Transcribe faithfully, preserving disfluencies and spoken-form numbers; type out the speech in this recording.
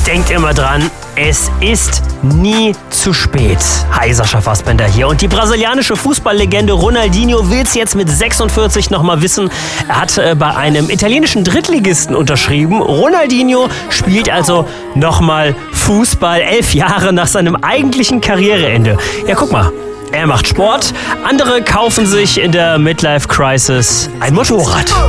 denkt immer dran, es ist nie zu spät. Hi, Sascha Fassbender hier. Und die brasilianische Fußballlegende Ronaldinho will es jetzt mit sechsundvierzig nochmal wissen. Er hat äh, bei einem italienischen Drittligisten unterschrieben. Ronaldinho spielt also nochmal Fußball, elf Jahre nach seinem eigentlichen Karriereende. Ja, guck mal. Er macht Sport, andere kaufen sich in der Midlife-Crisis ein Motorrad.